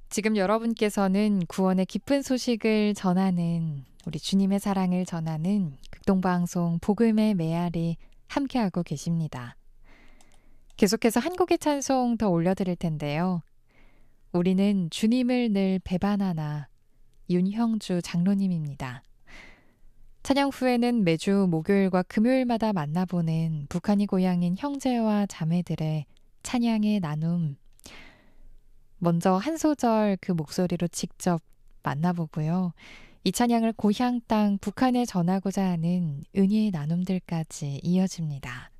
지금 여러분께서는 구원의 기쁜 소식을 전하는 우리 주님의 사랑을 전하는 극동방송 복음의 메아리 함께하고 계십니다. 계속해서 한 곡의 찬송 더 올려드릴 텐데요. 우리는 주님을 늘 배반하나 윤형주 장로님입니다. 찬양 후에는 매주 목요일과 금요일마다 만나보는 북한이 고향인 형제와 자매들의 찬양의 나눔, 먼저 한 소절 그 목소리로 직접 만나보고요. 이 찬양을 고향 땅 북한에 전하고자 하는 은혜의 나눔들까지 이어집니다.